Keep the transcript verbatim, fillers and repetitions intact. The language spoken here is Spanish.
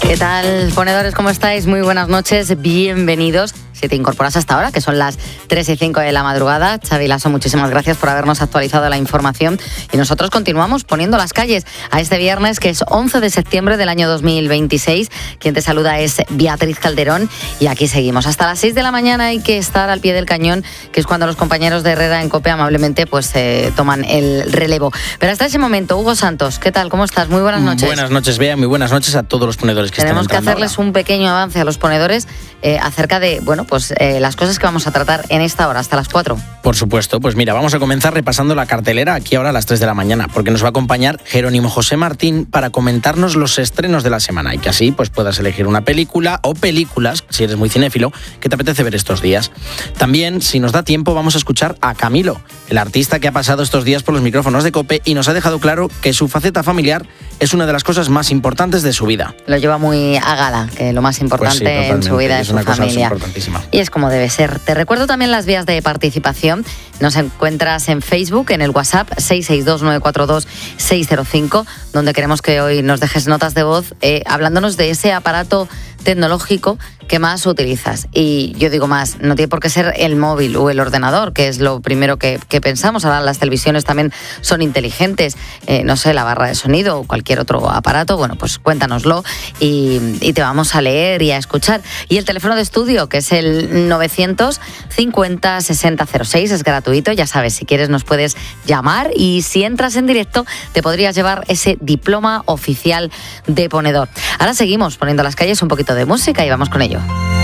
¿Qué tal, ponedores? ¿Cómo estáis? Muy buenas noches, bienvenidos. Si te incorporas hasta ahora, que son las tres y cinco de la madrugada, Xavi Lasso, muchísimas gracias por habernos actualizado la información. Y nosotros continuamos poniendo las calles a este viernes, que es once de septiembre del año dos mil veintiséis. Quien te saluda es Beatriz Calderón y aquí seguimos. Hasta las seis de la mañana hay que estar al pie del cañón, que es cuando los compañeros de Herrera en COPE amablemente pues eh, toman el relevo. Pero hasta ese momento, Hugo Santos, ¿qué tal? ¿Cómo estás? Muy buenas noches. Buenas noches, Bea. Muy buenas noches a todos los ponedores que Tenemos están que hacerles ahora. un pequeño avance a los ponedores eh, acerca de, bueno, pues eh, las cosas que vamos a tratar en esta hora, hasta las cuatro. Por supuesto, pues mira, vamos a comenzar repasando la cartelera aquí ahora a las tres de la mañana, porque nos va a acompañar Jerónimo José Martín para comentarnos los estrenos de la semana y que así pues puedas elegir una película o películas, si eres muy cinéfilo, que te apetece ver estos días. También, si nos da tiempo, vamos a escuchar a Camilo, el artista que ha pasado estos días por los micrófonos de COPE y nos ha dejado claro que su faceta familiar es una de las cosas más importantes de su vida. Lo lleva muy a gala, que lo más importante Pues sí, en su vida es, es una su cosa familia. importantísima. Y es como debe ser. Te recuerdo también las vías de participación. Nos encuentras en Facebook, en el WhatsApp seis seis dos nueve cuatro dos seis cero cinco, donde queremos que hoy nos dejes notas de voz eh, hablándonos de ese aparato tecnológico que más utilizas. Y yo digo más, no tiene por qué ser el móvil o el ordenador, que es lo primero que, que pensamos. Ahora las televisiones también son inteligentes, eh, no sé, la barra de sonido o cualquier otro aparato. Bueno, pues cuéntanoslo y, y te vamos a leer y a escuchar. Y el teléfono de estudio, que es el novecientos cincuenta sesenta cero seis, es gratuito, ya sabes, si quieres nos puedes llamar y si entras en directo te podrías llevar ese diploma oficial de ponedor. Ahora seguimos poniendo las calles, un poquito de música y vamos con ello.